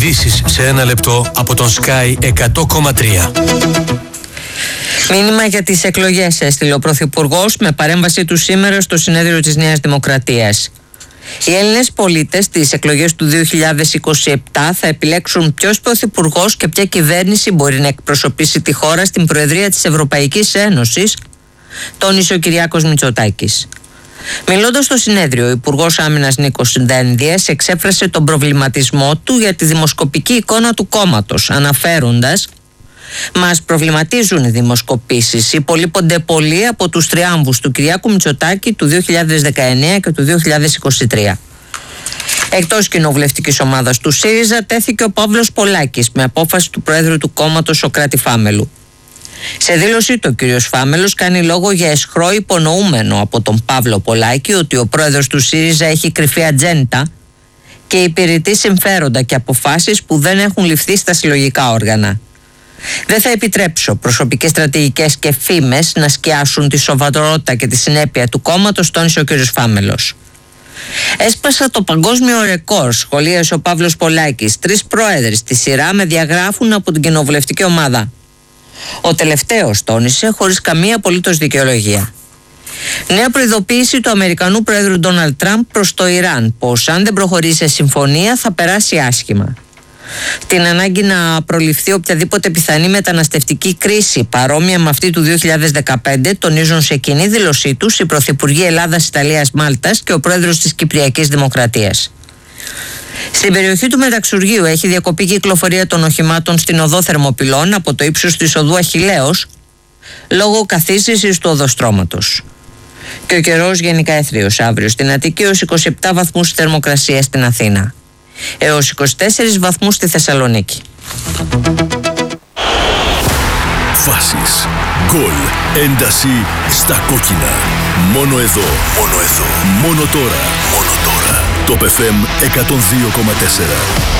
Ειδήσεις σε ένα λεπτό από τον Sky 100,3. Μήνυμα για τις εκλογές έστειλε ο Πρωθυπουργός με παρέμβαση του σήμερα στο συνέδριο της Νέας Δημοκρατίας. Οι Έλληνες πολίτες στις εκλογές του 2027 θα επιλέξουν ποιος πρωθυπουργός και ποια κυβέρνηση μπορεί να εκπροσωπήσει τη χώρα στην Προεδρία της Ευρωπαϊκής Ένωσης, τόνισε ο Κυριάκος Μητσοτάκης. Μιλώντας στο συνέδριο, ο Υπουργός Άμυνας Νίκος Δένδιας εξέφρασε τον προβληματισμό του για τη δημοσκοπική εικόνα του κόμματος, αναφέροντας: «Μας προβληματίζουν οι δημοσκοπήσεις. Υπολείπονται πολλοί από τους τριάμβους του Κυριάκου Μητσοτάκη του 2019 και του 2023. Εκτός κοινοβουλευτικής ομάδας του ΣΥΡΙΖΑ τέθηκε ο Παύλος Πολάκης με απόφαση του Προέδρου του κόμματος Σωκράτη Φάμελου. Σε δήλωσή του, ο κ. Φάμελος κάνει λόγο για αισχρό υπονοούμενο από τον Παύλο Πολάκη ότι ο πρόεδρος του ΣΥΡΙΖΑ έχει κρυφή ατζέντα και υπηρετεί συμφέροντα και αποφάσεις που δεν έχουν ληφθεί στα συλλογικά όργανα. Δεν θα επιτρέψω προσωπικές στρατηγικές και φήμες να σκιάσουν τη σοβαρότητα και τη συνέπεια του κόμματος, τόνισε ο κ. Φάμελος. Έσπασα το παγκόσμιο ρεκόρ, σχολίασε ο Παύλος Πολάκης. 3 πρόεδροι στη σειρά με διαγράφουν από την κοινοβουλευτική ομάδα. Ο τελευταίος, τόνισε, χωρίς καμία απολύτως δικαιολογία. Νέα προειδοποίηση του Αμερικανού Πρόεδρου Ντόναλντ Τραμπ προς το Ιράν, πως αν δεν προχωρήσει σε συμφωνία θα περάσει άσχημα. Την ανάγκη να προληφθεί οποιαδήποτε πιθανή μεταναστευτική κρίση παρόμοια με αυτή του 2015 τονίζουν σε κοινή δήλωσή τους οι Πρωθυπουργοί Ελλάδας, Ιταλίας, Μάλτας και ο Πρόεδρος της Κυπριακής Δημοκρατίας. Στην περιοχή του Μεταξουργείου έχει διακοπεί κυκλοφορία των οχημάτων στην οδό Θερμοπυλών από το ύψος της οδού Αχιλλέως λόγω καθίστησης του οδοστρώματος. Και ο καιρός γενικά αιθρίος αύριο στην Αττική έως 27 βαθμούς θερμοκρασία στην Αθήνα, έως 24 βαθμούς στη Θεσσαλονίκη. Φάσεις, γκολ, ένταση στα κόκκινα. Μόνο εδώ, μόνο εδώ, μόνο τώρα, μόνο τώρα. Το FM 102,4.